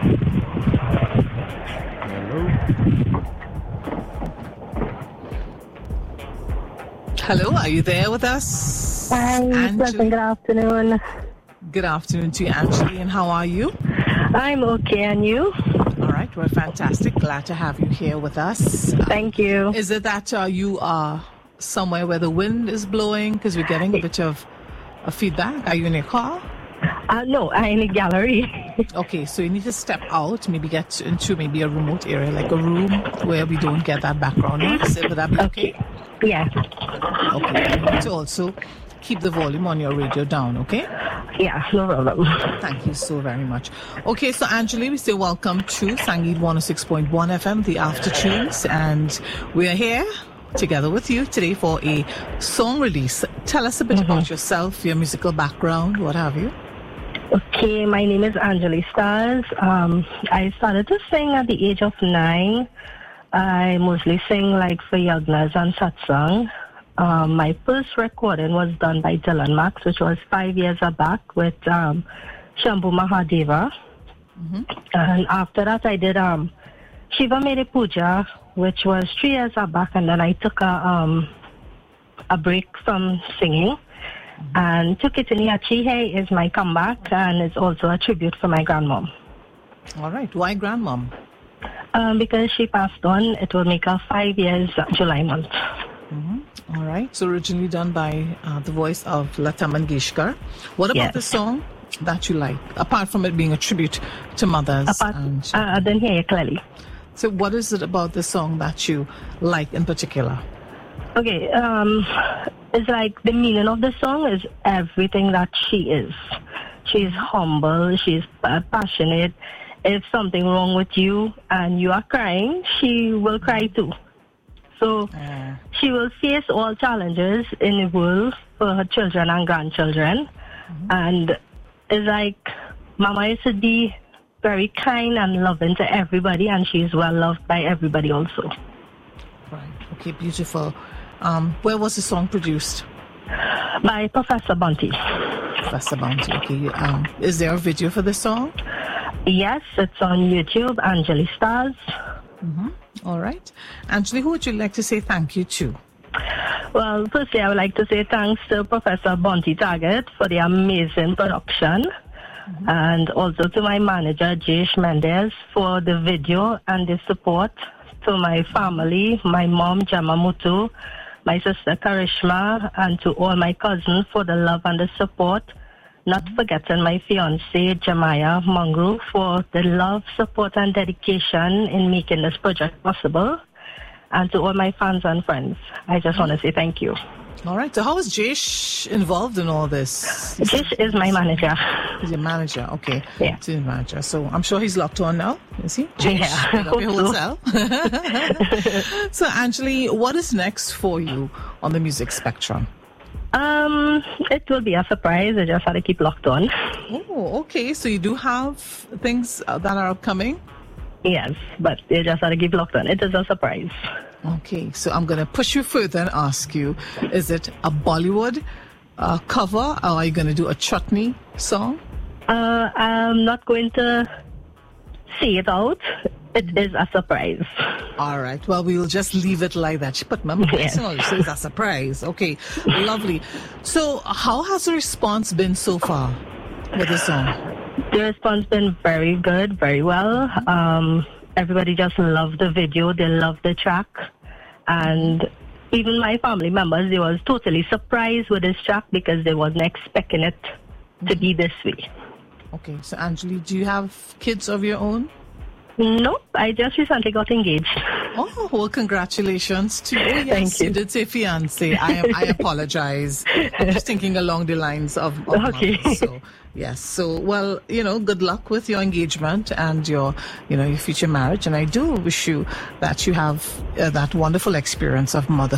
Hello, are you there with us? Hi, pleasant good afternoon. Good afternoon to you, Anjali, and how are you? I'm okay, and you? All right, we're fantastic. Glad to have you here with us. Thank you. Is it that you are somewhere where the wind is blowing? Because we're getting a bit of a feedback. Are you in your car? No, I'm in a gallery. Okay, so you need to step out, maybe get into maybe a remote area, like a room where we don't get that background noise. Would that be okay? Yeah. Okay, you need to also keep the volume on your radio down, okay? Yeah, no problem. Thank you so very much. Okay, so Anjali, we say welcome to Sangeet 106.1 FM, the After Tunes, and we are here together with you today for a song release. Tell us a bit about yourself, your musical background, what have you. Okay, my name is Anjali Stars. I started to sing at the age of 9. I mostly sing like for Yagnas and satsang. My first recording was done by Dylan Max, which was 5 years back with Shambhu Mahadeva. And after that, I did Shiva Mere Puja, which was 3 years back, and then I took a break from singing and took it to Niachi. Hey is my comeback, and it's also a tribute for my grandmom. All right, why grandmom? Because she passed on. It will make her 5 years July month. All right. So originally done by the voice of Lata Mangeshkar. What about the song that you like, apart from it being a tribute to mothers? I didn't hear you clearly. So what is it about the song that you like in particular? Okay. It's like the meaning of the song is everything that she is. She's humble. She's passionate. If something wrong with you and you are crying, she will cry too. So she will face all challenges in the world for her children and grandchildren. And it's like Mama used to be very kind and loving to everybody, and she's well loved by everybody also. Right. Okay, beautiful. Where was the song produced? By Professor Bunty. Professor Bunty, okay. Is there a video for the song? Yes, it's on YouTube, Anjali Stars. All right. Anjali, who would you like to say thank you to? Well, firstly, I would like to say thanks to Professor Bunty Target for the amazing production. And also to my manager, Jayesh Mendez, for the video and the support. To my family, my mom, Jama Mutu, my sister, Karishma, and to all my cousins for the love and the support. Not forgetting my fiancé, Jamaya Mangru, for the love, support, and dedication in making this project possible. And to all my fans and friends, I just want to say thank you. All right. So how is Jayesh involved in all this? Jayesh is my manager. He's your manager. Okay. Yeah. He's your manager. So I'm sure he's locked on now. Is he? Jayesh, yeah. So Anjali, what is next for you on the music spectrum? It will be a surprise. I just had to keep locked on. Oh, okay. So you do have things that are upcoming? Yes, but you just had to keep locked on. It is a surprise. Okay, so I'm going to push you further and ask you, is it a Bollywood cover, or are you going to do a chutney song? I'm not going to say it out. It is a surprise. All right. Well, we'll just leave it like that. But Mama, it's a surprise. Okay, lovely. So how has the response been so far with the song? The response been very good, very well. Everybody just loved the video. They loved the track. And even my family members, they was totally surprised with this track because they wasn't expecting it to be this way. Okay. So Anjali, do you have kids of your own? Nope, I just recently got engaged. Oh, well, congratulations to you. Oh, yes, Thank you. You did say fiancé. I apologize. I'm just thinking along the lines of okay. Mothers, so, yes. So, well, good luck with your engagement and your future marriage. And I do wish you that you have that wonderful experience of motherhood.